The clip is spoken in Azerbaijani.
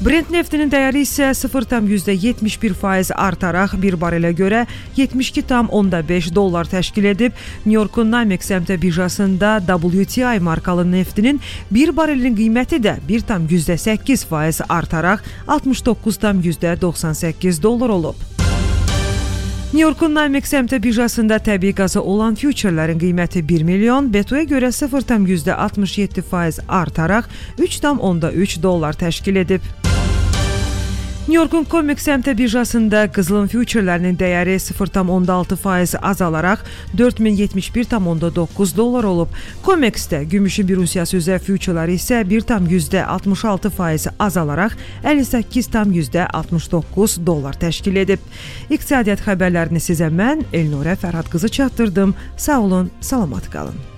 Brent neftinin dəyəri isə 0,71% artaraq bir barelə görə $72,5 təşkil edib. New Yorkun NYMEX əmtə birjasında WTI markalı neftinin bir barelinin qiyməti də 1,8% artaraq $69,98 olub. New Yorkun NYMEX əmtə birjasında təbii qaza olan füçerlərin qiyməti 1 milyon, BTU-ya görə 0,67% artaraq $3,3 təşkil edib. New Yorkun COMEX əmtə birjasında qızılın füçerlərinin dəyəri 0,16% azalaraq $4071,9 olub. COMEX-də gümüşün bir unsiyası üzrə füçerləri isə 1,66% azalaraq $58,69 təşkil edib. İqtisadiyyat xəbərlərini sizə mən Elnurə Fərhad qızı çatdırdım. Sağ olun, salamat qalın.